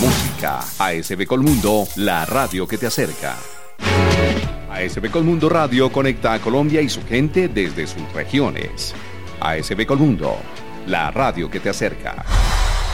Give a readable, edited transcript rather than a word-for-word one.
música. ASB Colmundo, la radio que te acerca. ASB Colmundo Radio conecta a Colombia y su gente desde sus regiones. ASB Colmundo, la radio que te acerca.